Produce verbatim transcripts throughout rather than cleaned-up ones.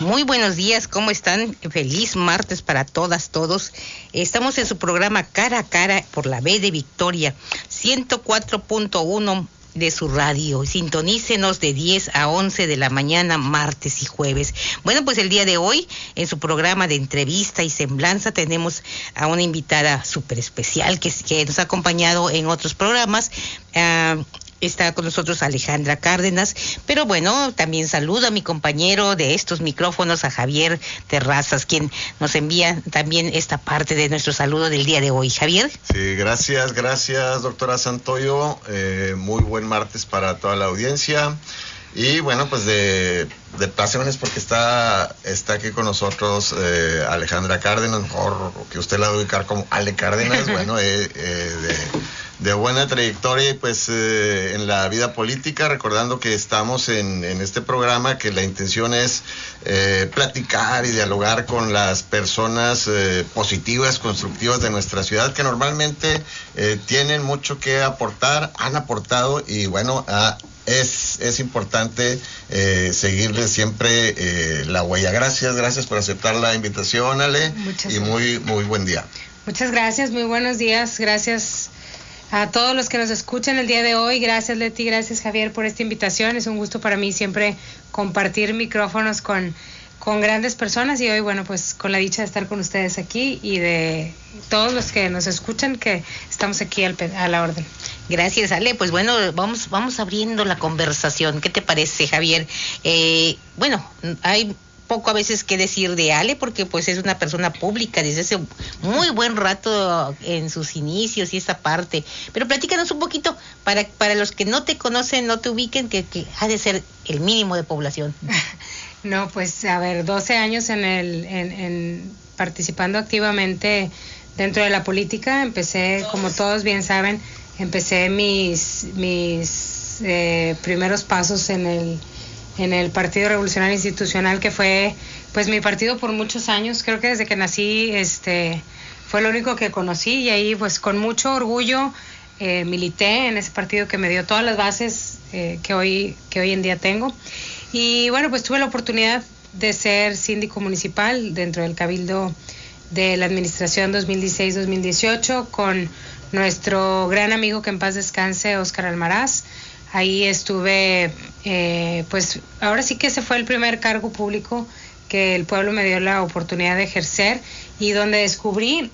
Muy buenos días, ¿cómo están? Feliz martes para todas, todos. Estamos en su programa Cara a Cara por la B de Victoria, ciento cuatro punto uno de su radio. Sintonícenos de diez a once de la mañana, martes y jueves. Bueno, pues el día de hoy, en su programa de entrevista y semblanza, tenemos a una invitada súper especial que, que nos ha acompañado en otros programas. Uh, Está con nosotros Alejandra Cárdenas, pero bueno, también saludo a mi compañero de estos micrófonos, a Javier Terrazas, quien nos envía también esta parte de nuestro saludo del día de hoy. Javier. Sí, gracias, gracias, doctora Santoyo. Eh, muy buen martes para toda la audiencia. Y bueno, pues de, de pasiones porque está, está aquí con nosotros eh, Alejandra Cárdenas, mejor que usted la va a ubicar como Ale Cárdenas, bueno, eh, eh, de, de buena trayectoria y pues eh, en la vida política, recordando que estamos en, en este programa, que la intención es eh, platicar y dialogar con las personas eh, positivas, constructivas de nuestra ciudad, que normalmente eh, tienen mucho que aportar, han aportado y bueno, a Es, es importante eh, seguirle siempre eh, la huella. Gracias, gracias por aceptar la invitación, Ale. Muchas y muy, muy buen día. Muchas gracias, muy buenos días. Gracias a todos los que nos escuchan el día de hoy. Gracias, Leti, gracias, Javier, por esta invitación. Es un gusto para mí siempre compartir micrófonos con, con grandes personas y hoy, bueno, pues con la dicha de estar con ustedes aquí y de todos los que nos escuchan, que estamos aquí al, a la orden. Gracias, Ale. Pues bueno, vamos vamos abriendo la conversación. ¿Qué te parece, Javier? Eh, bueno, hay poco a veces que decir de Ale porque pues es una persona pública desde hace muy buen rato en sus inicios y esta parte. Pero platícanos un poquito para para los que no te conocen, no te ubiquen, que, que ha de ser el mínimo de población. No, pues a ver, doce años en el en, en participando activamente dentro de la política. Empecé, como todos bien saben, empecé mis mis eh, primeros pasos en el en el Partido Revolucionario Institucional, que fue pues mi partido por muchos años. Creo que desde que nací este fue lo único que conocí y ahí pues con mucho orgullo eh, milité en ese partido que me dio todas las bases eh, que hoy que hoy en día tengo. Y bueno, pues tuve la oportunidad de ser síndico municipal dentro del Cabildo de la administración dos mil dieciséis dos mil dieciocho con nuestro gran amigo, que en paz descanse, Óscar Almaraz. Ahí estuve, eh, pues ahora sí que ese fue el primer cargo público que el pueblo me dio la oportunidad de ejercer y donde descubrí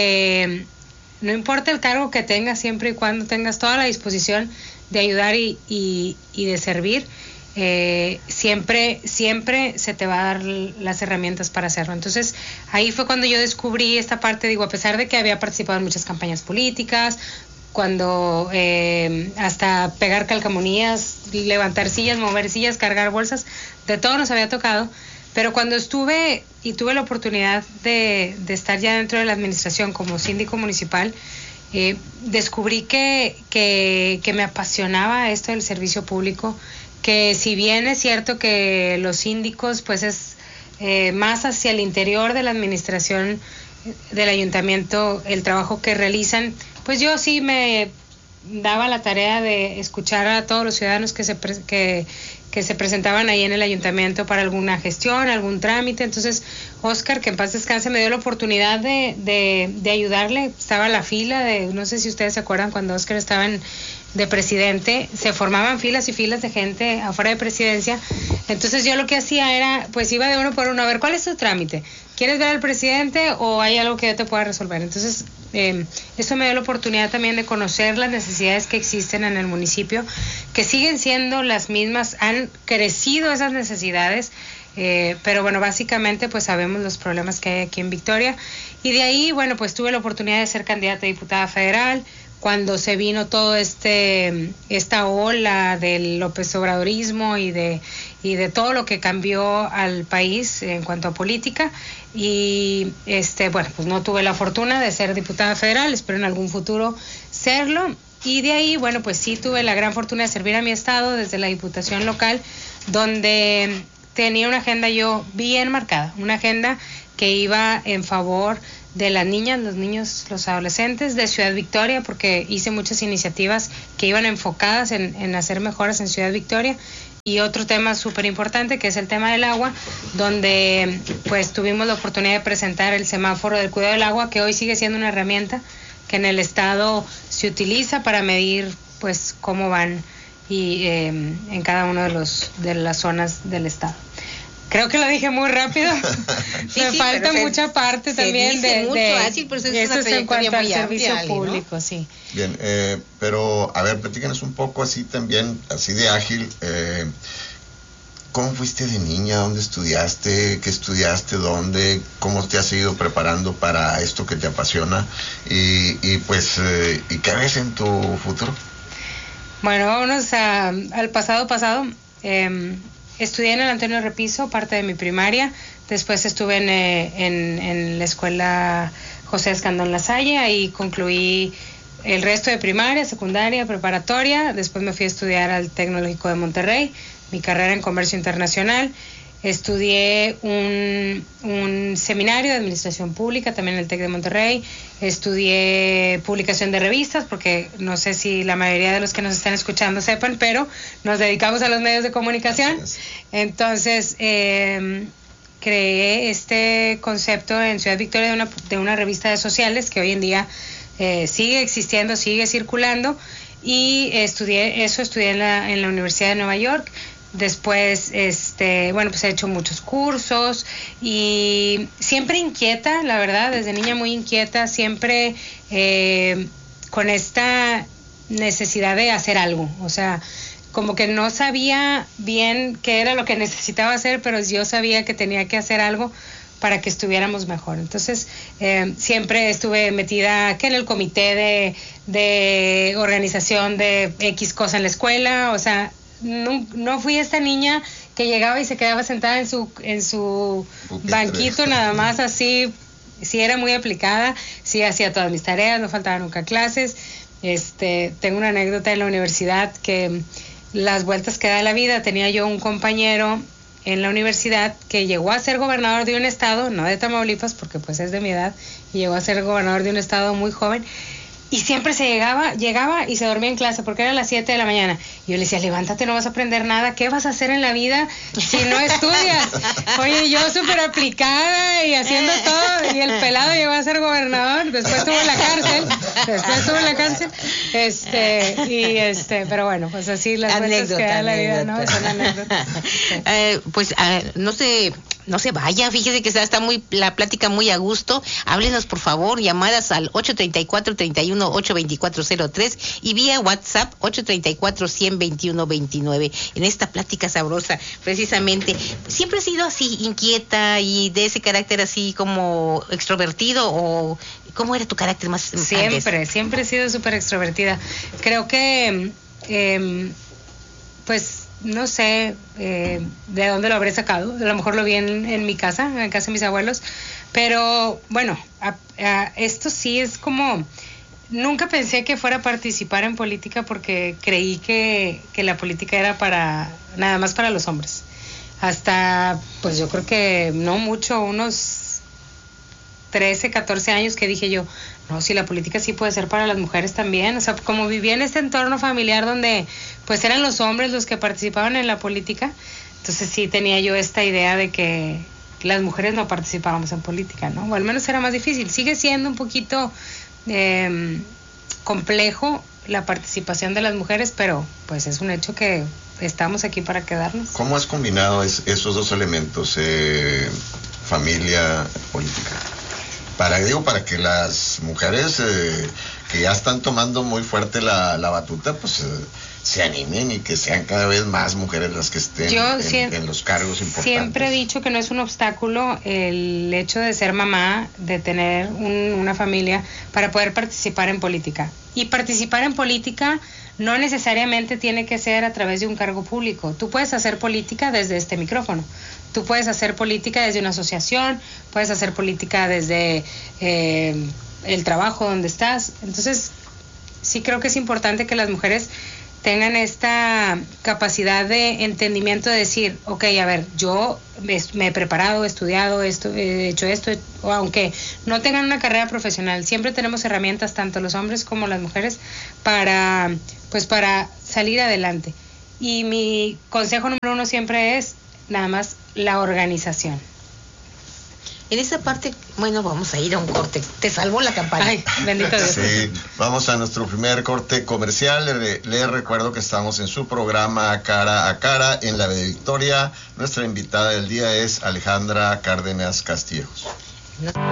que no importa el cargo que tengas, siempre y cuando tengas toda la disposición de ayudar y, y, y de servir, Eh, siempre siempre se te va a dar las herramientas para hacerlo. Entonces ahí fue cuando yo descubrí esta parte, digo, a pesar de que había participado en muchas campañas políticas, cuando eh, hasta pegar calcamonías, levantar sillas, mover sillas, cargar bolsas, de todo nos había tocado, pero cuando estuve y tuve la oportunidad de, de estar ya dentro de la administración como síndico municipal, eh, descubrí que, que, que me apasionaba esto del servicio público, que si bien es cierto que los síndicos pues es eh, más hacia el interior de la administración del ayuntamiento el trabajo que realizan, pues yo sí me daba la tarea de escuchar a todos los ciudadanos que se pre- que, que se presentaban ahí en el ayuntamiento para alguna gestión, algún trámite. Entonces Óscar, que en paz descanse, me dio la oportunidad de, de, de ayudarle. Estaba la fila de, no sé si ustedes se acuerdan, cuando Óscar estaba en de presidente, se formaban filas y filas de gente afuera de presidencia. Entonces yo lo que hacía era, pues iba de uno por uno, a ver, ¿cuál es tu trámite? ¿Quieres ver al presidente o hay algo que yo te pueda resolver? Entonces eh, eso me dio la oportunidad también de conocer las necesidades que existen en el municipio, que siguen siendo las mismas, han crecido esas necesidades, eh, pero bueno, básicamente pues sabemos los problemas que hay aquí en Victoria. Y de ahí, bueno, pues tuve la oportunidad de ser candidata a diputada federal, cuando se vino todo este esta ola del López Obradorismo y de y de todo lo que cambió al país en cuanto a política. Y este bueno, pues no tuve la fortuna de ser diputada federal, espero en algún futuro serlo. Y de ahí, bueno, pues sí tuve la gran fortuna de servir a mi estado desde la diputación local, donde tenía una agenda yo bien marcada, una agenda que iba en favor de las niñas, los niños, los adolescentes de Ciudad Victoria, porque hice muchas iniciativas que iban enfocadas en, en hacer mejoras en Ciudad Victoria. y otro tema súper importante que es el tema del agua, donde pues tuvimos la oportunidad de presentar el semáforo del cuidado del agua, que hoy sigue siendo una herramienta que en el estado se utiliza para medir pues cómo van y eh, en cada una de los de las zonas del estado. Creo que lo dije muy rápido. Sí, Me sí, falta se, mucha parte se también dice de, mucho de así, pero eso es eso una es en cuanto trayectoria al muy servicio amplia, Ali, público, ¿no? sí. Bien, eh, pero a ver, platícanos un poco así también, así de ágil. Eh, ¿Cómo fuiste de niña? ¿Dónde estudiaste? ¿Qué estudiaste? ¿Dónde? ¿Cómo te has ido preparando para esto que te apasiona? Y, y pues, eh, ¿y qué ves en tu futuro? Bueno, vámonos a, al pasado pasado. Eh, estudié en el Antonio Repiso, parte de mi primaria. Después estuve en, eh, en, en la escuela José Escandón Lasalle. Ahí concluí el resto de primaria, secundaria, preparatoria. Después me fui a estudiar al Tecnológico de Monterrey, mi carrera en comercio internacional. Estudié un, un seminario de administración pública también en el TEC de Monterrey. Estudié publicación de revistas, porque no sé si la mayoría de los que nos están escuchando sepan, pero nos dedicamos a los medios de comunicación. Entonces, eh, creé este concepto en Ciudad Victoria de una, de una revista de sociales que hoy en día eh, sigue existiendo, sigue circulando. Y estudié eso, estudié en la, en la Universidad de Nueva York. Después, este, bueno, pues he hecho muchos cursos y siempre inquieta, la verdad, desde niña muy inquieta, siempre eh, con esta necesidad de hacer algo, o sea, como que no sabía bien qué era lo que necesitaba hacer, pero yo sabía que tenía que hacer algo para que estuviéramos mejor. Entonces, eh, siempre estuve metida que en el comité de, de organización de X cosa en la escuela, o sea, No, no fui esta niña que llegaba y se quedaba sentada en su en su Pupitre. banquito nada más así. Sí era muy aplicada, sí hacía todas mis tareas, no faltaban nunca clases. Este, tengo una anécdota en la universidad que las vueltas que da la vida, tenía yo un compañero en la universidad que llegó a ser gobernador de un estado, no de Tamaulipas porque pues es de mi edad, y llegó a ser gobernador de un estado muy joven. Y siempre se llegaba, llegaba y se dormía en clase porque era a las siete de la mañana. Y yo le decía, levántate, no vas a aprender nada. ¿Qué vas a hacer en la vida si no estudias? Oye, yo súper aplicada y haciendo todo. Y el pelado llegó a ser gobernador. Después estuvo en la cárcel. Después estuvo en la cárcel. Este, y este, pero bueno, pues así las vueltas que da la vida, ¿no? Es una anécdota. Sí. Eh, pues uh, no se... No se vaya, fíjese que está, está muy la plática muy a gusto. Háblenos, por favor, llamadas al ocho treinta y cuatro, treinta y uno, ocho veinticuatro cero tres y vía WhatsApp ocho treinta y cuatro, cien veintiuno veintinueve. En esta plática sabrosa, precisamente, ¿siempre has sido así, inquieta y de ese carácter así como extrovertido o cómo era tu carácter más Siempre, antes? siempre he sido súper extrovertida. Creo que, eh, pues, no sé eh, de dónde lo habré sacado, a lo mejor lo vi en, en mi casa, en casa de mis abuelos, pero bueno, a, a, esto sí es como, nunca pensé que fuera a participar en política porque creí que, que la política era para, nada más para los hombres, hasta pues yo creo que no mucho, unos trece, catorce años que dije yo, no, si la política sí puede ser para las mujeres también, o sea, como vivía en este entorno familiar donde pues eran los hombres los que participaban en la política, entonces sí tenía yo esta idea de que las mujeres no participábamos en política, ¿no? O al menos era más difícil, sigue siendo un poquito eh, complejo la participación de las mujeres, pero pues es un hecho que estamos aquí para quedarnos. ¿Cómo has combinado es, esos dos elementos, eh, familia, política? Para, digo, para que las mujeres eh, que ya están tomando muy fuerte la, la batuta, pues eh, se animen y que sean cada vez más mujeres las que estén Yo en, siempre, en los cargos importantes. Siempre he dicho que no es un obstáculo el hecho de ser mamá, de tener un, una familia para poder participar en política. Y participar en política no necesariamente tiene que ser a través de un cargo público. Tú puedes hacer política desde este micrófono. Tú puedes hacer política desde una asociación, puedes hacer política desde eh, el trabajo donde estás. Entonces, sí creo que es importante que las mujeres tengan esta capacidad de entendimiento de decir, ok, a ver, yo me he preparado, he estudiado, esto, he hecho esto, o aunque no tengan una carrera profesional, siempre tenemos herramientas, tanto los hombres como las mujeres, para, pues, para salir adelante. y mi consejo número uno siempre es nada más la organización. En esa parte, bueno, vamos a ir a un corte. Te salvó la campaña. Ay, bendito Dios. Sí, vamos a nuestro primer corte comercial. Le, le recuerdo que estamos en su programa Cara a Cara en la de Victoria. Nuestra invitada del día es Alejandra Cárdenas Castillejos. No.